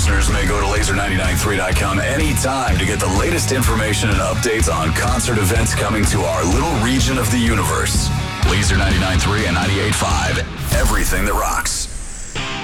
listeners may go to laser993.com anytime to get the latest information and updates on concert events coming to our little region of the universe. Laser 99.3 and 98.5. Everything that rocks.